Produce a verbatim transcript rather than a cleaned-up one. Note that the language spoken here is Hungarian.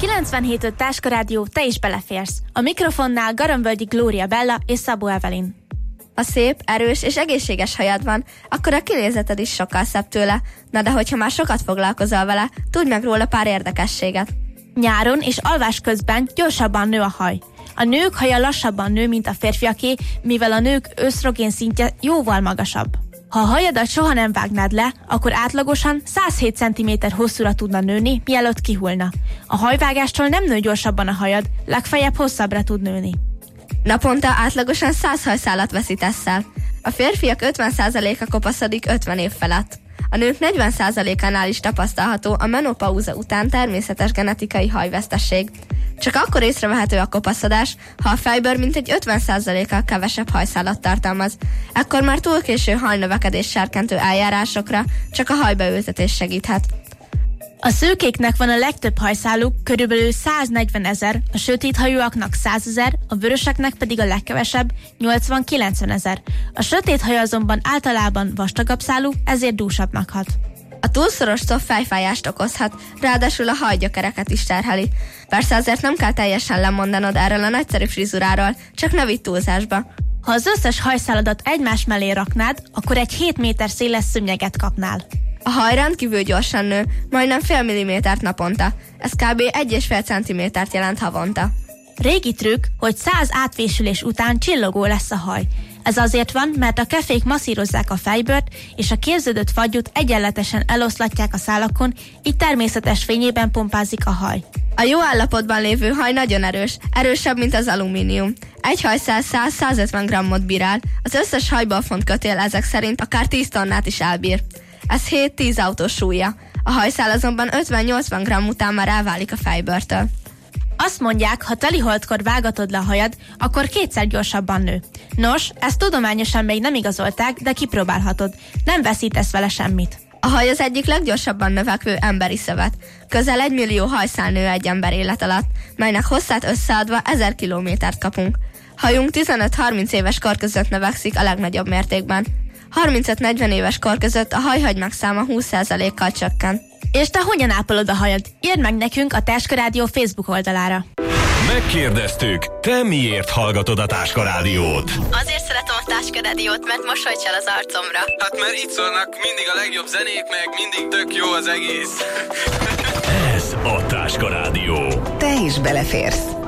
kilencvenhét öt Táska Rádió, te is beleférsz. A mikrofonnál Garamvölgyi Glória Bella és Szabó Evelyn. Ha szép, erős és egészséges hajad van, akkor a kinézeted is sokkal szebb tőle. Na de hogyha már sokat foglalkozol vele, tudj meg róla pár érdekességet. Nyáron és alvás közben gyorsabban nő a haj. A nők haja lassabban nő, mint a férfiaké, mivel a nők ösztrogén szintje jóval magasabb. Ha a hajadat soha nem vágnád le, akkor átlagosan száz hét centiméter hosszúra tudna nőni, mielőtt kihullna. A hajvágástól nem nő gyorsabban a hajad, legfeljebb hosszabbra tud nőni. Naponta átlagosan száz hajszálat veszítesz el. A férfiak ötven százaléka kopaszodik ötven év felett. A nők negyven százalékánál is tapasztalható a menopauza után természetes genetikai hajvesztesség. Csak akkor észrevehető a kopaszodás, ha a fejbőr mintegy ötven százalékkal kevesebb hajszálat tartalmaz. Ekkor már túl késő hajnövekedés serkentő eljárásokra, csak a hajbeültetés segíthet. A szőkéknek van a legtöbb hajszáluk, körülbelül száznegyvenezer, a sötéthajúaknak százezer, a vöröseknek pedig a legkevesebb, nyolcvan-kilencven ezer. A sötét haj azonban általában vastagabb szálú, ezért dúsabbnak hat. A túlszoros cof fejfájást okozhat, ráadásul a hajgyökereket is terheli. Persze azért nem kell teljesen lemondanod erről a nagyszerű frizuráról, csak ne vidd túlzásba. Ha az összes hajszáladat egymás mellé raknád, akkor egy hét méter széles szőnyeget kapnál. A haj rendkívül gyorsan nő, majdnem fél millimétert naponta. Ez kb. egy és fél centimétert jelent havonta. Régi trükk, hogy száz átvésülés után csillogó lesz a haj. Ez azért van, mert a kefék masszírozzák a fejbőrt, és a képződött fagyot egyenletesen eloszlatják a szálakon, így természetes fényében pompázik a haj. A jó állapotban lévő haj nagyon erős, erősebb, mint az alumínium. Egy hajszál száz-százötven grammot bírál, az összes hajból font kötél ezek szerint akár tíz tonnát is elbír. Ez hét-tíz autós súlya. A hajszál azonban ötven-nyolcvan gramm után már elválik a fejbőrtől. Azt mondják, ha teliholdkor vágatod le a hajad, akkor kétszer gyorsabban nő. Nos, ezt tudományosan még nem igazolták, de kipróbálhatod. Nem veszítesz vele semmit. A haj az egyik leggyorsabban növekvő emberi szövet. Közel egy millió hajszál nő egy ember élet alatt, melynek hosszát összeadva ezer kilométert kapunk. Hajunk tizenöt-harminc éves kor között növekszik a legnagyobb mértékben. harmincöt-negyven éves kor között a hajhagymák száma húsz százalékkal csökken. És te hogyan ápolod a hajad? Írd meg nekünk a Táska Rádió Facebook oldalára. Megkérdeztük, te miért hallgatod a Táska Rádiót? Azért szeretem a Táska Rádiót, mert mosolyt csal az arcomra. Hát mert itt szólnak mindig a legjobb zenék, meg mindig tök jó az egész. Ez a Táska Rádió. Te is beleférsz.